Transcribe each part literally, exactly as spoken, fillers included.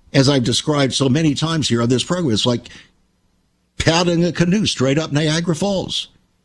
As I've described so many times here on this program, it's like paddling a canoe straight up Niagara Falls.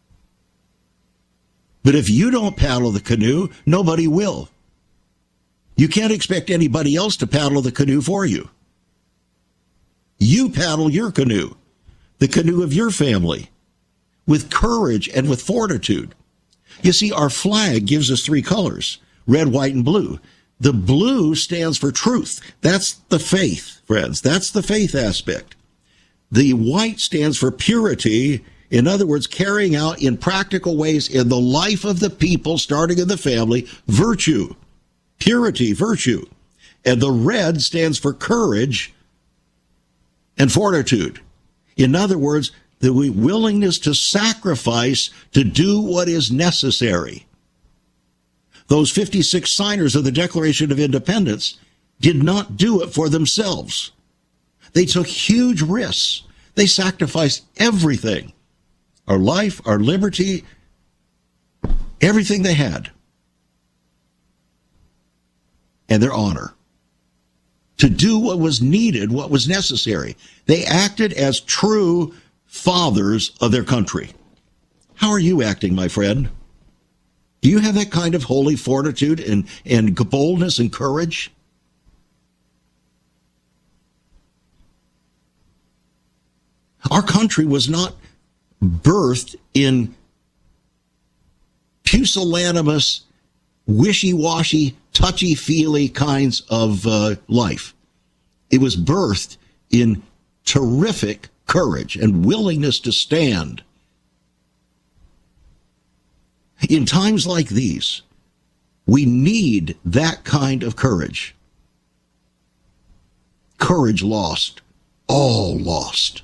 But if you don't paddle the canoe, nobody will. You can't expect anybody else to paddle the canoe for you. You paddle your canoe, the canoe of your family, with courage and with fortitude. You see, our flag gives us three colors, red, white, and blue. The blue stands for truth. That's the faith, friends. That's the faith aspect. The white stands for purity. In other words, carrying out in practical ways in the life of the people, starting in the family, virtue, purity, virtue. And the red stands for courage and fortitude. In other words, the willingness to sacrifice to do what is necessary. Those fifty-six signers of the Declaration of Independence did not do it for themselves. They took huge risks. They sacrificed everything. Our life, our liberty, everything they had. And their honor. To do what was needed, what was necessary. They acted as true fathers of their country. How are you acting, my friend? Do you have that kind of holy fortitude and, and boldness and courage? Our country was not birthed in pusillanimous, wishy-washy, touchy-feely kinds of uh, life. It was birthed in terrific courage and willingness to stand. In times like these, we need that kind of courage. Courage lost, all lost.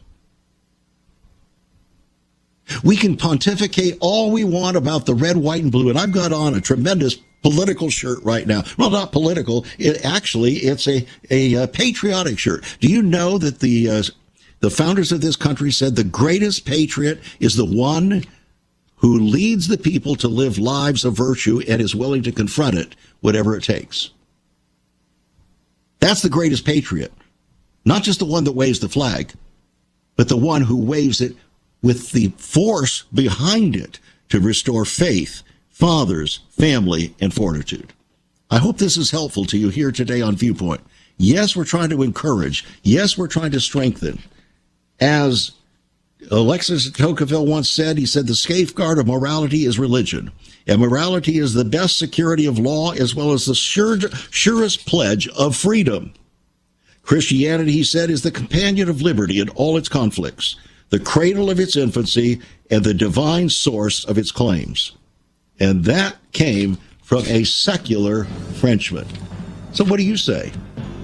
We can pontificate all we want about the red, white, and blue, and I've got on a tremendous political shirt right now. Well, not political. It, actually, it's a, a, a patriotic shirt. Do you know that the uh, the founders of this country said the greatest patriot is the one who leads the people to live lives of virtue and is willing to confront it, whatever it takes? That's the greatest patriot. Not just the one that waves the flag, but the one who waves it with the force behind it to restore faith, fathers, family, and fortitude. I hope this is helpful to you here today on Viewpoint. Yes, we're trying to encourage. Yes, we're trying to strengthen. As Alexis de Tocqueville once said, he said, the safeguard of morality is religion. And morality is the best security of law as well as the sure, surest pledge of freedom. Christianity, he said, is the companion of liberty in all its conflicts, the cradle of its infancy, and the divine source of its claims. And that came from a secular Frenchman. So what do you say?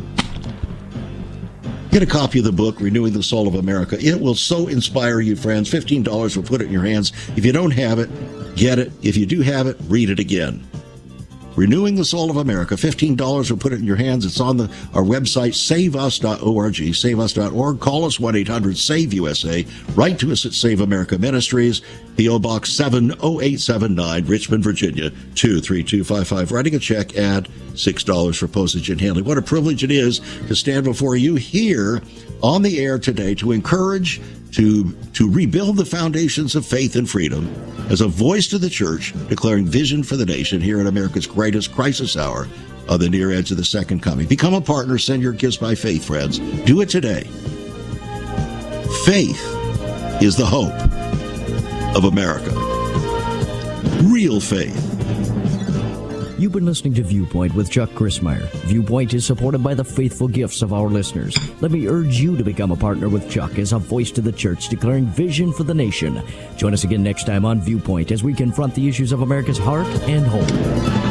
Get a copy of the book, Renewing the Soul of America. It will so inspire you, friends. fifteen dollars will put it in your hands. If you don't have it, get it. If you do have it, read it again. Renewing the Soul of America, fifteen dollars will put it in your hands. It's on the, our save save us dot org, save us dot org. Call us, one eight hundred save U S A. Write to us at Save America Ministries, P O Box seven oh eight seven nine, Richmond, Virginia, two three two five five. Writing a check, add six dollars for postage and handling. What a privilege it is to stand before you here on the air today to encourage, to, to rebuild the foundations of faith and freedom as a voice to the church, declaring vision for the nation here in America's greatest crisis hour on the near edge of the second coming. Become a partner. Send your gifts by faith, friends. Do it today. Faith is the hope of America. Real faith. You've been listening to Viewpoint with Chuck Crismier. Viewpoint is supported by the faithful gifts of our listeners. Let me urge you to become a partner with Chuck as a voice to the church, declaring vision for the nation. Join us again next time on Viewpoint as we confront the issues of America's heart and home.